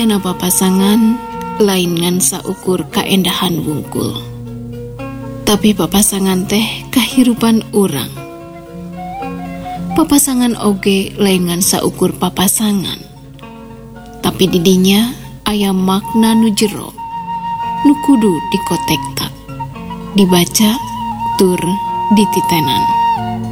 Mengenapa papasangan lain ngan saukur kaendahan wungkul. Tapi papasangan teh kahirupan urang. Papasangan oge lain ngan saukur papasangan. Tapi didinya aya makna nu jero, nu kudu dikotektak, dibaca tur dititenan.